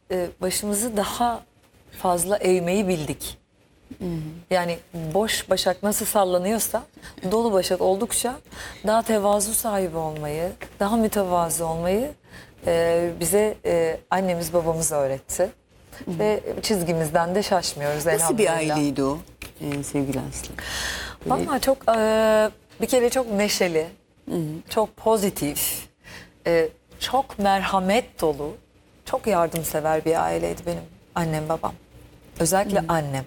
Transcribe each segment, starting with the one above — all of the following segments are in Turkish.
başımızı daha fazla eğmeyi bildik. Yani boş başak nasıl sallanıyorsa dolu başak oldukça daha tevazu sahibi olmayı, daha mütevazı olmayı bize annemiz babamız öğretti. Ve çizgimizden de şaşmıyoruz Nasıl bir elhamdülillah. aileydi o sevgili Aslı? Valla çok bir kere çok neşeli, çok pozitif, çok merhamet dolu, çok yardımsever bir aileydi benim annem babam. Özellikle annem.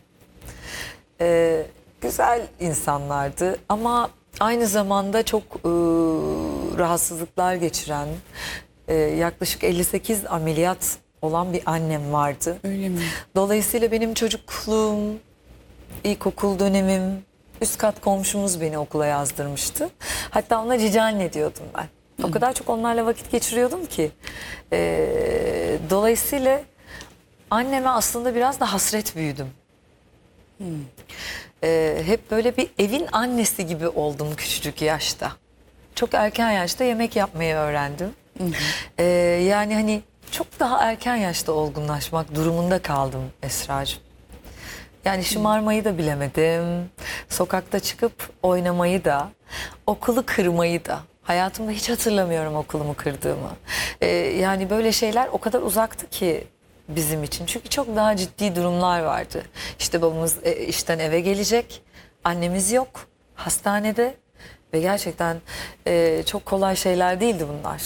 Güzel insanlardı ama aynı zamanda çok rahatsızlıklar geçiren, yaklaşık 58 ameliyat olan bir annem vardı. Öyle mi? Dolayısıyla benim çocukluğum, ilkokul dönemim, üst kat komşumuz beni okula yazdırmıştı. Hatta ona cici anne diyordum ben. O kadar çok onlarla vakit geçiriyordum ki. Dolayısıyla anneme aslında biraz da hasret büyüdüm. Hep böyle bir evin annesi gibi oldum küçücük yaşta. Çok erken yaşta yemek yapmayı öğrendim. Yani hani çok daha erken yaşta olgunlaşmak durumunda kaldım Esracığım. Yani şımarmayı da bilemedim. Sokakta çıkıp oynamayı da, okulu kırmayı da. Hayatımda hiç hatırlamıyorum okulumu kırdığımı. Yani böyle şeyler o kadar uzaktı ki bizim için. Çünkü çok daha ciddi durumlar vardı. İşte babamız işten eve gelecek. Annemiz yok. Hastanede. Ve gerçekten çok kolay şeyler değildi bunlar.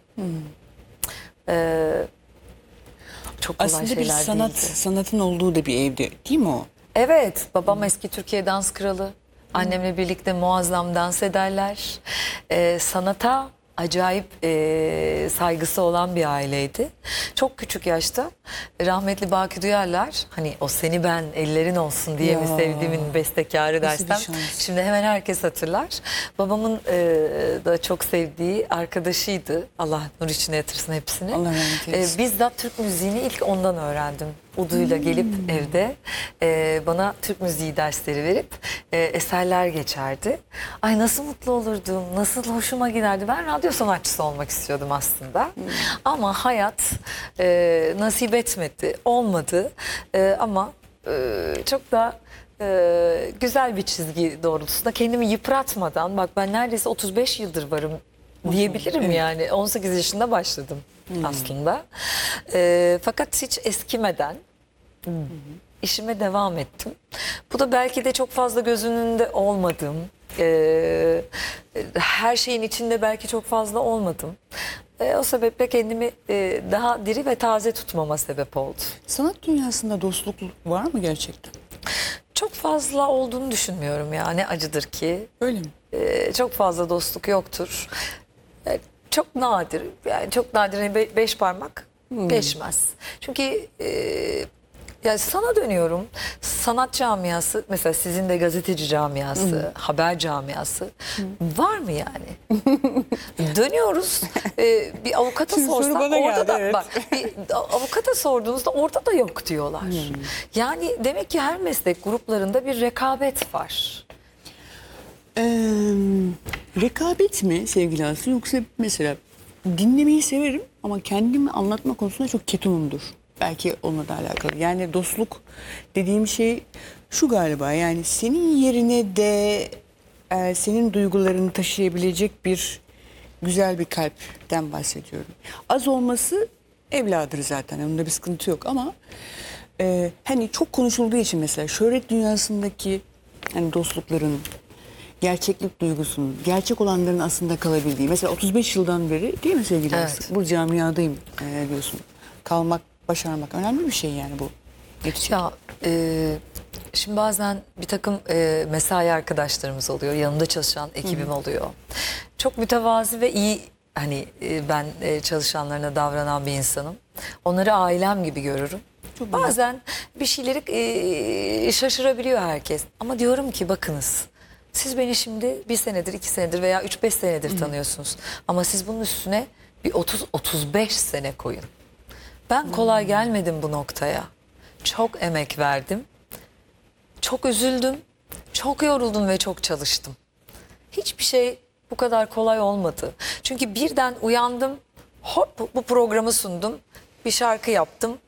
Çok kolay Aslında bir şeyler değildi. sanatın olduğu da bir evde değil mi o? Evet, babam eski Türkiye dans kralı. Annemle birlikte muazzam dans ederler. Sanata acayip saygısı olan bir aileydi. Çok küçük yaşta rahmetli Baki Duyarlar, hani o seni ben ellerin olsun diye mi Ya, sevdiğimin bestekarı nasıl bir dersem. şans. Şimdi hemen herkes hatırlar. Babamın da çok sevdiği arkadaşıydı. Allah nur içine yatırsın hepsini. Allah rahmet eylesin. Bizzat Türk müziğini ilk ondan öğrendim. Uduyla gelip evde bana Türk müziği dersleri verip eserler geçerdi. Ay nasıl mutlu olurdum, nasıl hoşuma giderdi. Ben radyo sanatçısı olmak istiyordum aslında. Ama hayat nasip etmedi, olmadı. Ama çok da güzel bir çizgi doğrultusunda kendimi yıpratmadan, bak ben neredeyse 35 yıldır varım diyebilirim yani. 18 yaşında başladım aslında. Fakat hiç eskimeden işime devam ettim. Bu da belki de çok fazla göz önünde olmadım. Her şeyin içinde belki çok fazla olmadım. O sebeple kendimi daha diri ve taze tutmama sebep oldu. Sanat dünyasında dostluk var mı gerçekten? Çok fazla olduğunu düşünmüyorum ya. Ne acıdır ki. Öyle mi? Çok fazla dostluk yoktur. Çok nadir. Yani çok nadir. Yani beş parmak geçmez. Çünkü yani sana dönüyorum. Sanat camiası, mesela sizin de gazeteci camiası, haber camiası var mı yani? Dönüyoruz. Bir avukata Şimdi soru sorsak bana orada geldi, da evet. bak, bir avukata sorduğunuzda orada da yok diyorlar. Yani demek ki her meslek gruplarında bir rekabet var. Rekabet mi sevgili Aslı, yoksa mesela dinlemeyi severim ama kendimi anlatma konusunda çok ketumumdur. Belki onunla da alakalı. Yani dostluk dediğim şey şu galiba, yani senin yerine de senin duygularını taşıyabilecek bir güzel bir kalpten bahsediyorum. Az olması evladır zaten, onda bir sıkıntı yok ama hani çok konuşulduğu için mesela şöhret dünyasındaki hani dostlukların, gerçeklik duygusunun, gerçek olanların aslında kalabildiği. Mesela 35 yıldan beri değil mi sevgili Evet. Aslı? Bu camiadayım diyorsun. Kalmak, başarmak önemli bir şey yani bu. Yetişecek. Ya şimdi bazen bir takım mesai arkadaşlarımız oluyor. Yanımda çalışan ekibim oluyor. Çok mütevazi ve iyi, hani ben çalışanlarına davranan bir insanım. Onları ailem gibi görürüm. Bazen bir şeyleri şaşırabiliyor herkes. Ama diyorum ki bakınız, siz beni şimdi 1 senedir, 2 senedir veya 3-5 senedir tanıyorsunuz. Ama siz bunun üstüne bir 30-35 sene koyun. Ben kolay gelmedim bu noktaya. Çok emek verdim. Çok üzüldüm. Çok yoruldum ve çok çalıştım. Hiçbir şey bu kadar kolay olmadı. Çünkü birden uyandım. Hop bu programı sundum. Bir şarkı yaptım.